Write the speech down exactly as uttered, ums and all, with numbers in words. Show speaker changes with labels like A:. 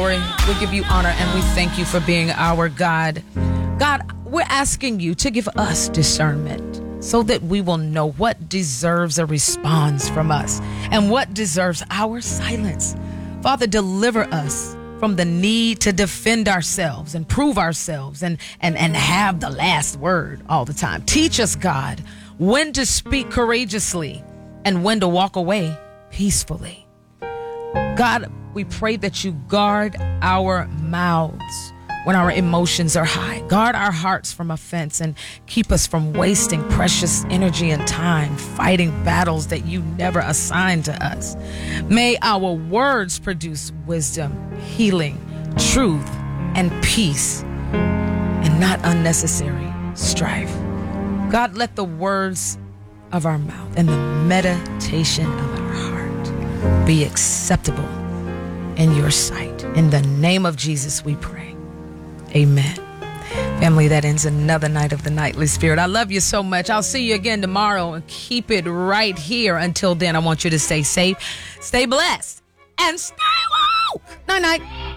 A: glory. We give you honor, and we thank you for being our God. God, we're asking you to give us discernment so that we will know what deserves a response from us and what deserves our silence. Father, deliver us from the need to defend ourselves and prove ourselves and, and, and have the last word all the time. Teach us, God, when to speak courageously and when to walk away peacefully. God, we pray that you guard our mouths when our emotions are high. Guard our hearts from offense and keep us from wasting precious energy and time fighting battles that you never assigned to us. May our words produce wisdom, healing, truth, and peace, and not unnecessary strife. God, let the words of our mouth and the meditation of our heart be acceptable in your sight. In the name of Jesus, we pray. Amen. Family, that ends another night of the Nightly Spirit. I love you so much. I'll see you again tomorrow, and keep it right here. Until then, I want you to stay safe, stay blessed, and stay woke. Night night.